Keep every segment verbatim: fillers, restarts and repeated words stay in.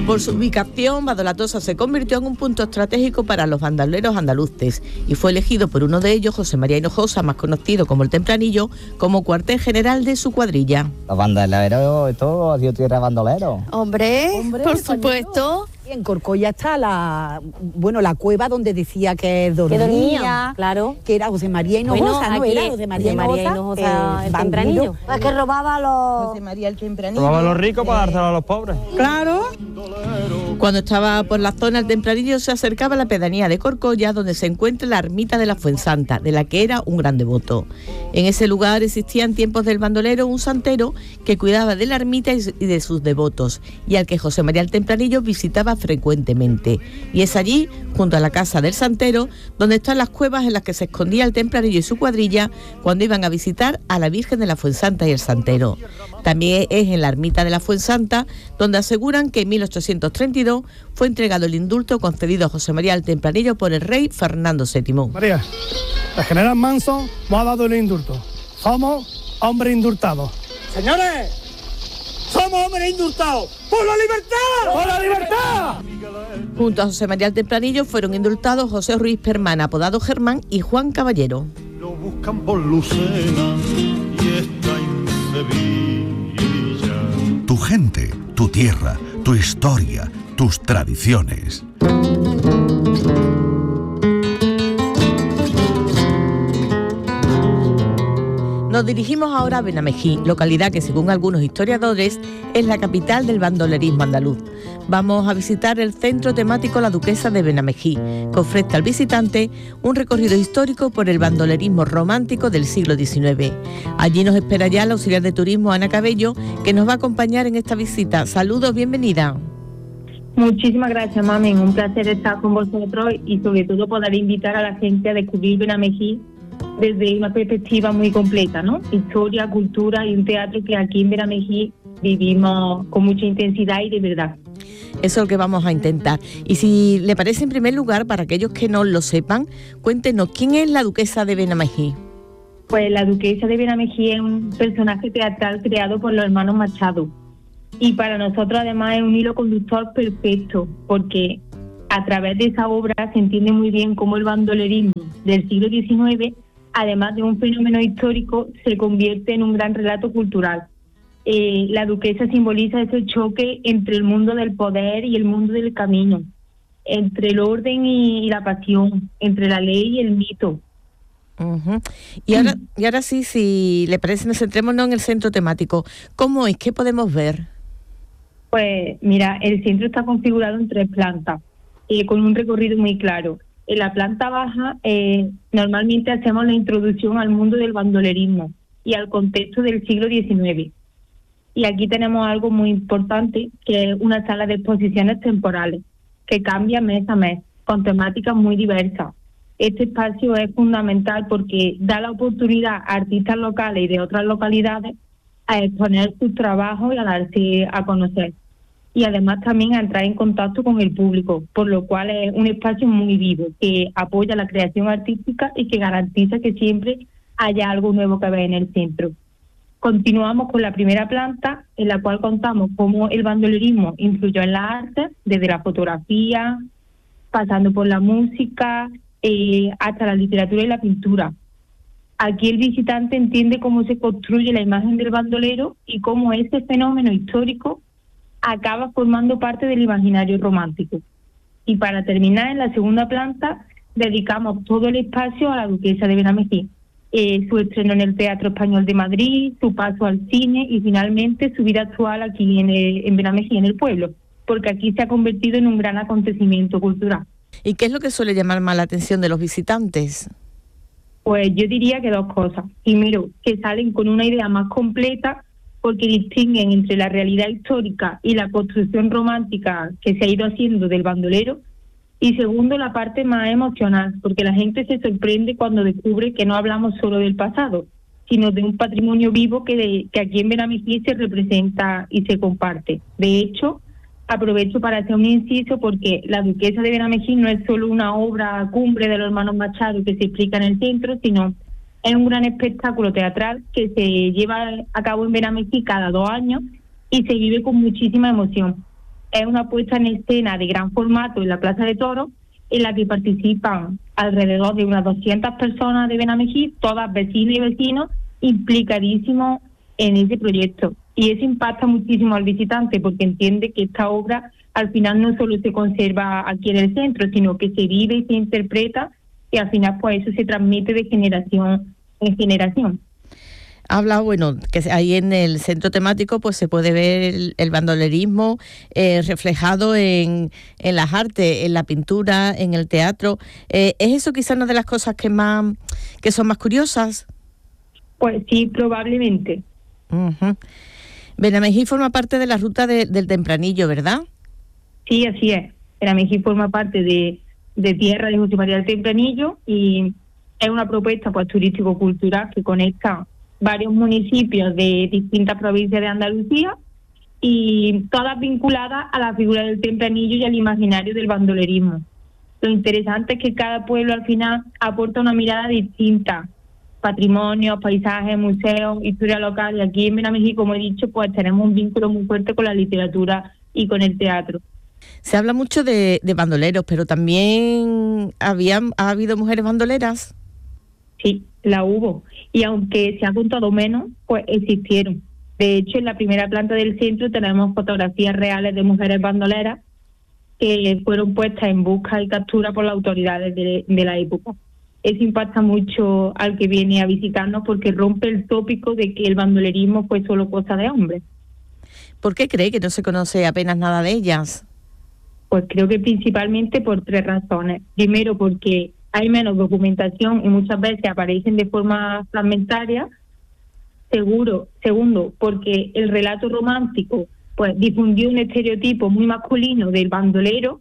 Por su ubicación, Badolatosa se convirtió en un punto estratégico para los bandoleros andaluces y fue elegido por uno de ellos, José María Hinojosa, más conocido como el Tempranillo, como cuartel general de su cuadrilla. Los bandoleros, esto ha sido tierra bandolero. Hombre, Hombre, por español. supuesto. Y en Corcolla está la, bueno, la cueva donde decía que dormía, Que dormía, claro. que era José María Hinojosa, Bueno, ¿no? aquí Era José María José María Hinojosa, Hinojosa, el bandido. Tempranillo. Es que robaba a los... José María el Tempranillo. Robaba a los ricos para dárselo a los pobres. Claro. Cuando estaba por la zona, el Tempranillo se acercaba a la pedanía de Corcolla, donde se encuentra la ermita de la Fuensanta, de la que era un gran devoto. En ese lugar existía en tiempos del bandolero un santero que cuidaba de la ermita y de sus devotos, y al que José María el Tempranillo visitaba frecuentemente. Y es allí, junto a la casa del santero, donde están las cuevas en las que se escondía el Tempranillo y su cuadrilla cuando iban a visitar a la Virgen de la Fuensanta y el santero. También es en la ermita de la Fuensanta donde aseguran que en mil ochocientos treinta y dos fue entregado el indulto concedido a José María el Tempranillo por el rey Fernando séptimo. María, el general Manso nos ha dado el indulto. Somos hombres indultados. Señores, somos hombres indultados. ¡Por la libertad! ¡Por la libertad! Junto a José María el Tempranillo fueron indultados José Ruiz Permán, apodado Germán, y Juan Caballero. Lo buscan por Lucena y está en Sevilla. Tu gente, tu tierra, tu historia, tus tradiciones. Nos dirigimos ahora a Benamejí, localidad que según algunos historiadores es la capital del bandolerismo andaluz. Vamos a visitar el centro temático La Duquesa de Benamejí, que ofrece al visitante un recorrido histórico por el bandolerismo romántico del siglo diecinueve. Allí nos espera ya la auxiliar de turismo Ana Cabello, que nos va a acompañar en esta visita. Saludos, bienvenida. Muchísimas gracias, mami. Un placer estar con vosotros y sobre todo poder invitar a la gente a descubrir Benamejí desde una perspectiva muy completa, ¿no? Historia, cultura y un teatro que aquí en Benamejí vivimos con mucha intensidad y de verdad. Eso es lo que vamos a intentar. Y si le parece, en primer lugar, para aquellos que no lo sepan, cuéntenos, ¿quién es la Duquesa de Benamejí? Pues la Duquesa de Benamejí es un personaje teatral creado por los hermanos Machado. Y para nosotros, además, es un hilo conductor perfecto, porque a través de esa obra se entiende muy bien cómo el bandolerismo del siglo diecinueve, además de un fenómeno histórico, se convierte en un gran relato cultural. Eh, la duquesa simboliza ese choque entre el mundo del poder y el mundo del camino, entre el orden y, y la pasión, entre la ley y el mito. Uh-huh. Y ahora, y ahora sí, si le parece, nos centrémonos en el centro temático. ¿Cómo es? ¿Qué podemos ver? Pues mira, el centro está configurado en tres plantas, eh, con un recorrido muy claro. En la planta baja eh, normalmente hacemos la introducción al mundo del bandolerismo y al contexto del siglo diecinueve. Y aquí tenemos algo muy importante, que es una sala de exposiciones temporales, que cambia mes a mes, con temáticas muy diversas. Este espacio es fundamental porque da la oportunidad a artistas locales y de otras localidades a exponer sus trabajos y a darse a conocer. Y además también a entrar en contacto con el público, por lo cual es un espacio muy vivo, que apoya la creación artística y que garantiza que siempre haya algo nuevo que ver en el centro. Continuamos con la primera planta, en la cual contamos cómo el bandolerismo influyó en la arte, desde la fotografía, pasando por la música, eh, hasta la literatura y la pintura. Aquí el visitante entiende cómo se construye la imagen del bandolero y cómo ese fenómeno histórico acaba formando parte del imaginario romántico. Y para terminar, en la segunda planta, dedicamos todo el espacio a la Duquesa de Benamejí. Eh, su estreno en el Teatro Español de Madrid, su paso al cine y finalmente su vida actual aquí en, el, en Benamejí, en el pueblo, porque aquí se ha convertido en un gran acontecimiento cultural. ¿Y qué es lo que suele llamar más la atención de los visitantes? Pues yo diría que dos cosas. Primero, que salen con una idea más completa porque distinguen entre la realidad histórica y la construcción romántica que se ha ido haciendo del bandolero. Y segundo, la parte más emocional, porque la gente se sorprende cuando descubre que no hablamos solo del pasado, sino de un patrimonio vivo que, de, que aquí en Benamejí se representa y se comparte. De hecho, aprovecho para hacer un inciso porque La Duquesa de Benamejí no es solo una obra cumbre de los hermanos Machado que se explica en el centro, sino es un gran espectáculo teatral que se lleva a cabo en Benamejí cada dos años y se vive con muchísima emoción. es una puesta en escena de gran formato en la Plaza de Toros, en la que participan alrededor de unas doscientas personas de Benamejí, todas vecinas y vecinos, implicadísimos en ese proyecto. Y eso impacta muchísimo al visitante, porque entiende que esta obra al final no solo se conserva aquí en el centro, sino que se vive y se interpreta, y al final pues eso se transmite de generación en generación. Habla, bueno, que ahí en el centro temático pues se puede ver el, el bandolerismo eh, reflejado en, en las artes, en la pintura, en el teatro. Eh, ¿Es eso quizás una de las cosas que más que son más curiosas? Pues sí, probablemente. Uh-huh. Benamejí forma parte de la ruta de, del Tempranillo, ¿verdad? Sí, así es. Benamejí forma parte de, de tierra de José María del Tempranillo y es una propuesta pues turístico-cultural que conecta varios municipios de distintas provincias de Andalucía y todas vinculadas a la figura del Tempranillo y al imaginario del bandolerismo. Lo interesante es que cada pueblo al final aporta una mirada distinta, patrimonios, paisajes, museos, historia local, y aquí en Benamejí, como he dicho, pues tenemos un vínculo muy fuerte con la literatura y con el teatro. Se habla mucho de, de bandoleros, pero también había, ¿ha habido mujeres bandoleras? Sí, la hubo. Y aunque se ha contado menos, pues existieron. De hecho, en la primera planta del centro tenemos fotografías reales de mujeres bandoleras que fueron puestas en busca y captura por las autoridades de, de la época. Eso impacta mucho al que viene a visitarnos porque rompe el tópico de que el bandolerismo fue solo cosa de hombres. ¿Por qué cree que no se conoce apenas nada de ellas? Pues creo que principalmente por tres razones. Primero, porque hay menos documentación y muchas veces aparecen de forma fragmentaria. Seguro, segundo, porque el relato romántico pues difundió un estereotipo muy masculino del bandolero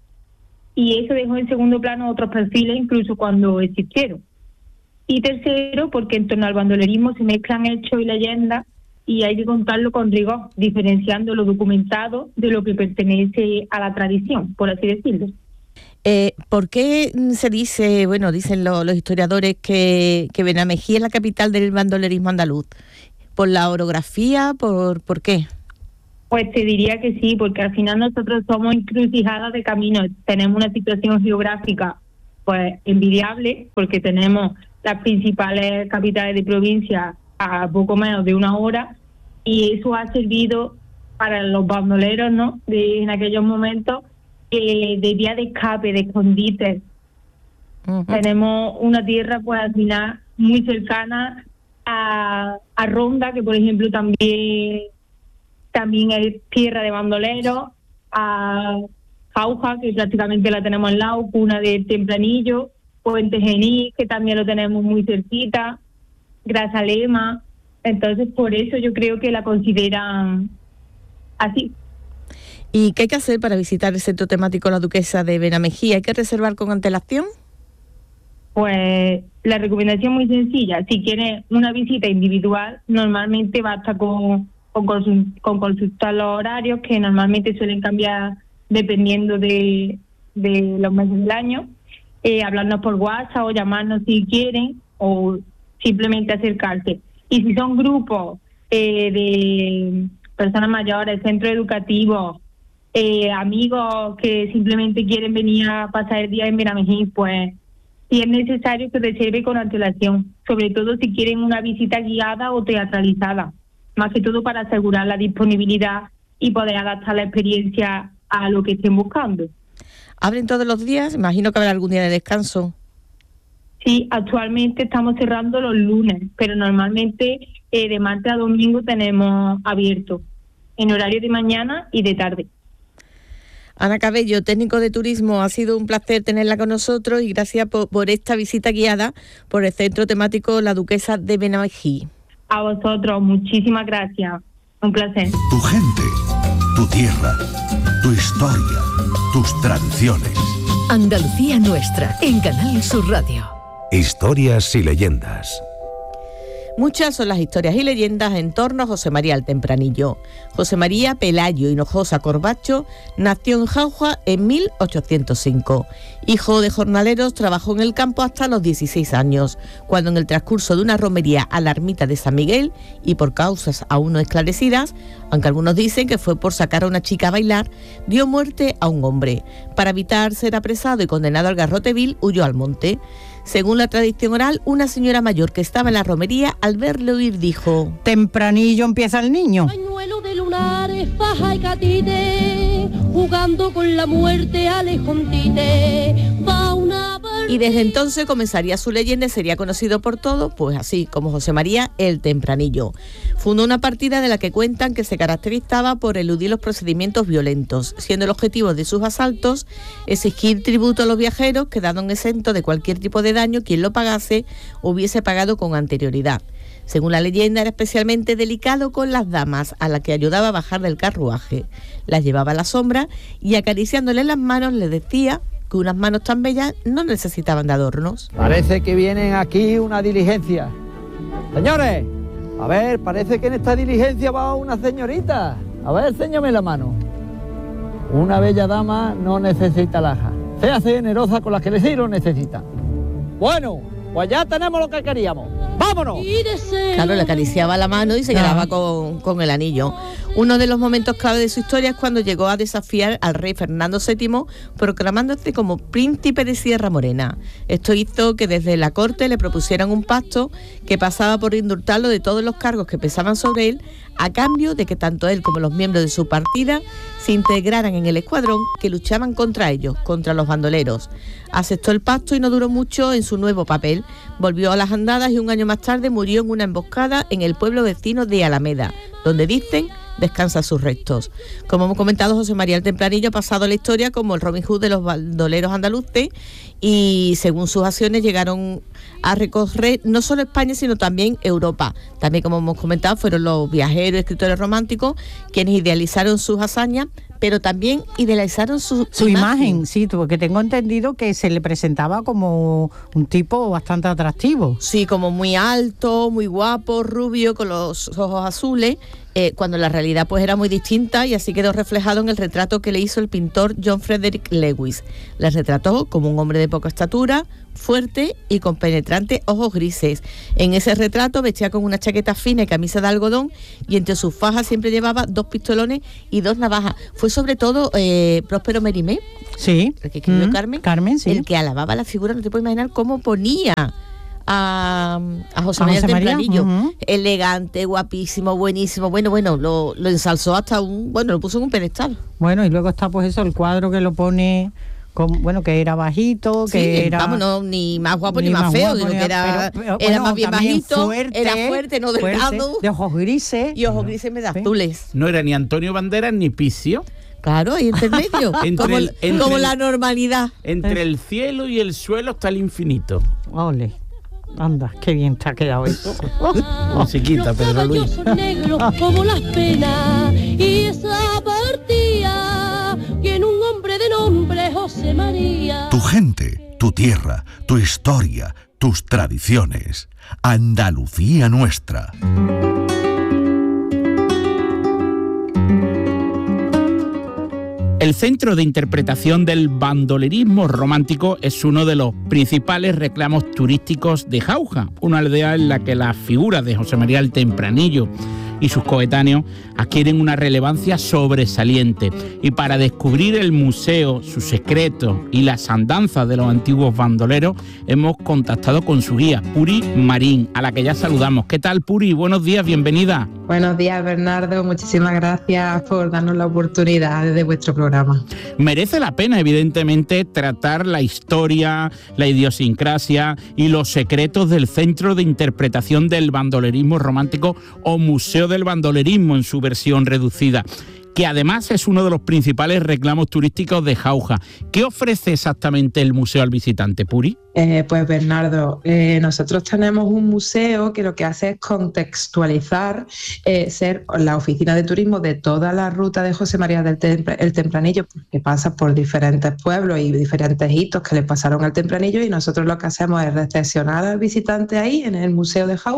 y eso dejó en segundo plano otros perfiles incluso cuando existieron. Y tercero, porque en torno al bandolerismo se mezclan hechos y leyendas y hay que contarlo con rigor, diferenciando lo documentado de lo que pertenece a la tradición, por así decirlo. Eh, ¿Por qué se dice, bueno, dicen lo, los historiadores que, que Benamejí es la capital del bandolerismo andaluz? ¿Por la orografía? ¿Por, por qué? Pues te diría que sí, porque al final nosotros somos encrucijadas de caminos. Tenemos una situación geográfica pues envidiable, porque tenemos las principales capitales de provincia a poco menos de una hora, y eso ha servido para los bandoleros, ¿no?, de, en aquellos momentos, eh, de vía de escape, de escondite. Uh-huh. Tenemos una tierra, pues al final, muy cercana a, a Ronda, que por ejemplo también, también es tierra de bandoleros, a Jauja, que prácticamente la tenemos al lado, cuna del Tempranillo, Puente Genil, que también lo tenemos muy cerquita, Grazalema. Entonces, por eso yo creo que la consideran así. ¿Y qué hay que hacer para visitar el centro temático La Duquesa de Benamejí? ¿Hay que reservar con antelación? Pues la recomendación muy sencilla. Si quieres una visita individual, normalmente basta con, con, consult, con consultar los horarios, que normalmente suelen cambiar dependiendo de, de los meses del año. Eh, hablarnos por WhatsApp o llamarnos si quieren, o simplemente acercarse. Y si son grupos eh, de personas mayores, centros educativos, eh, amigos que simplemente quieren venir a pasar el día en Benamejí, pues sí es necesario que reserve con antelación, sobre todo si quieren una visita guiada o teatralizada, más que todo para asegurar la disponibilidad y poder adaptar la experiencia a lo que estén buscando. ¿Abren todos los días? Imagino que habrá algún día de descanso. Sí, actualmente estamos cerrando los lunes, pero normalmente eh, de martes a domingo tenemos abierto, en horario de mañana y de tarde. Ana Cabello, técnico de turismo, ha sido un placer tenerla con nosotros y gracias por, por esta visita guiada por el centro temático La Duquesa de Benamejí. A vosotros, muchísimas gracias. Un placer. Tu gente, tu tierra, tu historia, tus tradiciones. Andalucía Nuestra, en Canal Sur Radio. Historias y leyendas. Muchas son las historias y leyendas en torno a José María el Tempranillo. José María Pelayo Hinojosa Corbacho nació en Jauja en mil ochocientos cinco. Hijo de jornaleros, trabajó en el campo hasta los dieciséis años, cuando en el transcurso de una romería a la ermita de San Miguel, y por causas aún no esclarecidas, aunque algunos dicen que fue por sacar a una chica a bailar, dio muerte a un hombre. Para evitar ser apresado y condenado al garrote vil, huyó al monte. Según la tradición oral, una señora mayor que estaba en la romería, al verle huir, dijo: tempranillo empieza el niño. Pañuelo de lunares, faja y catite, jugando con la muerte al escondite, va una... Y desde entonces comenzaría su leyenda y sería conocido por todos, pues así, como José María el Tempranillo. Fundó una partida de la que cuentan que se caracterizaba por eludir los procedimientos violentos, siendo el objetivo de sus asaltos exigir tributo a los viajeros, quedando exentos de cualquier tipo de daño quien lo pagase o hubiese pagado con anterioridad. Según la leyenda, era especialmente delicado con las damas, a las que ayudaba a bajar del carruaje. Las llevaba a la sombra y, acariciándole las manos, le decía que unas manos tan bellas no necesitaban de adornos. Parece que vienen aquí una diligencia. Señores, a ver, parece que en esta diligencia va una señorita. A ver, enséñame la mano. Una bella dama no necesita alhaja. Sea generosa con las que le sí lo necesita. Bueno, pues ya tenemos lo que queríamos. ¡Vámonos! Claro, le acariciaba la mano y se quedaba ah. con, con el anillo. Uno de los momentos clave de su historia es cuando llegó a desafiar al rey Fernando séptimo, proclamándose como príncipe de Sierra Morena. Esto hizo que desde la corte le propusieran un pacto que pasaba por indultarlo de todos los cargos que pesaban sobre él, a cambio de que tanto él como los miembros de su partida se integraran en el escuadrón que luchaban contra ellos, contra los bandoleros. Aceptó el pacto y no duró mucho en su nuevo papel. Volvió a las andadas y un año más tarde murió en una emboscada en el pueblo vecino de Alameda, donde dicen descansan sus restos. Como hemos comentado, José María el Tempranillo ha pasado a la historia como el Robin Hood de los bandoleros andaluces y según sus acciones llegaron a recorrer no solo España sino también Europa. También, como hemos comentado, fueron los viajeros y escritores románticos quienes idealizaron sus hazañas, pero también idealizaron su, su imagen. imagen. Sí, porque tengo entendido que se le presentaba como un tipo bastante atractivo. Sí, como muy alto, muy guapo, rubio, con los ojos azules, eh, cuando la realidad pues era muy distinta, y así quedó reflejado en el retrato que le hizo el pintor John Frederick Lewis. Le retrató como un hombre de poca estatura, fuerte y con penetrantes ojos grises. En ese retrato vestía con una chaqueta fina y camisa de algodón, y entre sus fajas siempre llevaba dos pistolones y dos navajas. Fue sobre todo eh, Próspero Mérimée, sí, el que escribió mm, Carmen, Carmen sí. el que alababa la figura. No te puedes imaginar cómo ponía a, a José a María José el Tempranillo, uh-huh. elegante, guapísimo, buenísimo, bueno, bueno, lo, lo ensalzó hasta un, bueno, lo puso en un pedestal. Bueno, y luego está pues eso, el cuadro que lo pone... Con, bueno, que era bajito, que sí, era... Vamos, no, ni más guapo ni, ni más, más feo, sino que era, pero, pero, era bueno, más bien bajito, fuerte, era fuerte, no delgado. De ojos grises. Y ojos grises medio azules. No era ni Antonio Banderas ni Picio. Claro, ahí entre medio, como, el, entre como el, la normalidad. Entre el cielo y el suelo está el infinito. Ole, anda, qué bien te ha quedado eso. Musiquita, Pedro Luis. Son negros como las penas, y esa partida tiene un hombre de nombre José María. Tu gente, tu tierra, tu historia, tus tradiciones. Andalucía nuestra. El Centro de Interpretación del Bandolerismo Romántico es uno de los principales reclamos turísticos de Jauja, una aldea en la que las figuras de José María el Tempranillo y sus coetáneos adquieren una relevancia sobresaliente. Y para descubrir el museo, sus secretos y las andanzas de los antiguos bandoleros, hemos contactado con su guía, Puri Marín, a la que ya saludamos. ¿Qué tal, Puri? Buenos días, bienvenida. Buenos días, Bernardo. Muchísimas gracias por darnos la oportunidad de vuestro programa. Merece la pena, evidentemente, tratar la historia, la idiosincrasia y los secretos del Centro de Interpretación del Bandolerismo Romántico o Museo del Bandolerismo en su versión reducida, que además es uno de los principales reclamos turísticos de Jauja. ¿Qué ofrece exactamente el museo al visitante, Puri? Eh, pues Bernardo, eh, nosotros tenemos un museo que lo que hace es contextualizar, eh, ser la oficina de turismo de toda la ruta de José María del Tempra- el Tempranillo, que pasa por diferentes pueblos y diferentes hitos que le pasaron al Tempranillo, y nosotros lo que hacemos es recepcionar al visitante ahí en el museo de Jauja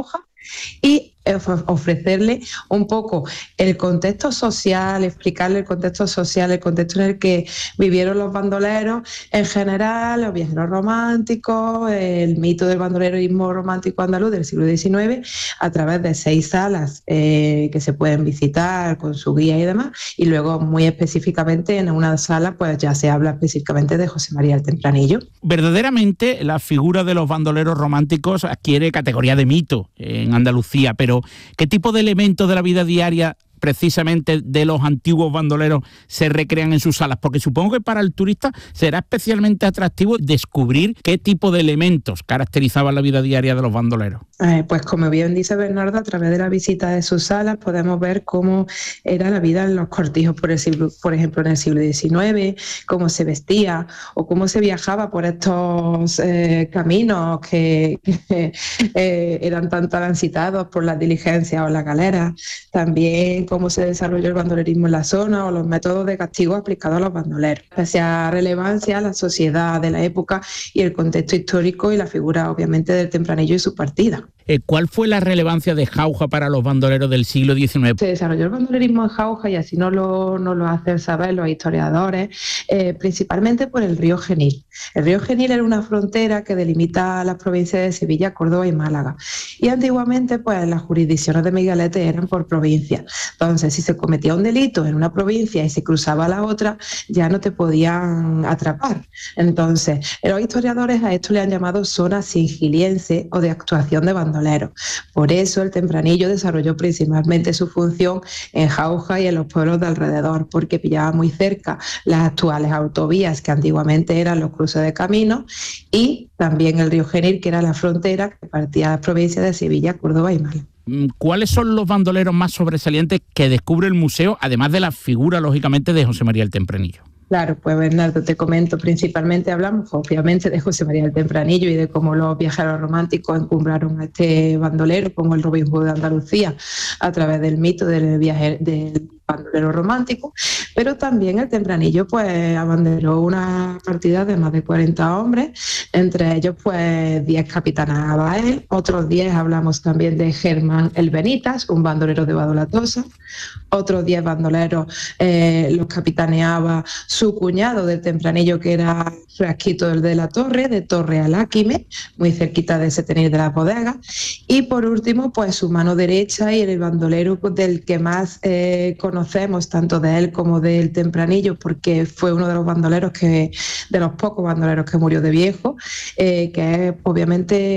y ofrecerle un poco el contexto social, explicarle el contexto social, el contexto en el que vivieron los bandoleros en general, los viajeros románticos, el mito del bandolerismo romántico andaluz del siglo diecinueve, a través de seis salas eh, que se pueden visitar con su guía y demás, y luego muy específicamente en una sala pues ya se habla específicamente de José María el Tempranillo. Verdaderamente la figura de los bandoleros románticos adquiere categoría de mito en Andalucía, pero ¿qué tipo de elementos de la vida diaria precisamente de los antiguos bandoleros se recrean en sus salas? Porque supongo que para el turista será especialmente atractivo descubrir qué tipo de elementos caracterizaban la vida diaria de los bandoleros. Eh, pues como bien dice Bernardo, a través de la visita de sus salas podemos ver cómo era la vida en los cortijos, por, el siglo, por ejemplo, en el siglo diecinueve, cómo se vestía o cómo se viajaba por estos eh, caminos que, que eh, eran tan transitados por las diligencias o las galeras. También cómo se desarrolló el bandolerismo en la zona o los métodos de castigo aplicados a los bandoleros. Especial relevancia a la sociedad de la época y el contexto histórico y la figura obviamente del Tempranillo y su partida. Eh, ¿Cuál fue la relevancia de Jauja para los bandoleros del siglo diecinueve? Se desarrolló el bandolerismo en Jauja, y así nos lo, nos lo hacen saber los historiadores, eh, principalmente por el río Genil. El río Genil era una frontera que delimita las provincias de Sevilla, Córdoba y Málaga. Y antiguamente pues las jurisdicciones de Miguelete eran por provincia. Entonces, si se cometía un delito en una provincia y se cruzaba a la otra, ya no te podían atrapar. Entonces, los historiadores a esto le han llamado zona sigiliense o de actuación de bandoleros. Por eso el Tempranillo desarrolló principalmente su función en Jauja y en los pueblos de alrededor, porque pillaba muy cerca las actuales autovías que antiguamente eran los cruces de camino, y también el río Genil, que era la frontera que partía de las provincias de Sevilla, Córdoba y Málaga. ¿Cuáles son los bandoleros más sobresalientes que descubre el museo, además de la figura, lógicamente, de José María el Tempranillo? Claro, pues Bernardo, te comento, principalmente hablamos obviamente de José María el Tempranillo y de cómo los viajeros románticos encumbraron a este bandolero como el Robin Hood de Andalucía a través del mito del viaje, del bandolero romántico, pero también el Tempranillo pues abanderó una partida de más de cuarenta hombres, entre ellos pues diez capitaneaba él, otros diez hablamos también de Germán el Benitas, un bandolero de Badolatosa, otros diez bandoleros eh, los capitaneaba su cuñado del Tempranillo, que era Frasquito el de la Torre, de Torre Aláquime, muy cerquita de Setenil de la Bodega, y por último pues su mano derecha y el bandolero del que más eh, conocemos tanto de él como del Tempranillo, porque fue uno de los bandoleros que, de los pocos bandoleros que murió de viejo, eh, que es obviamente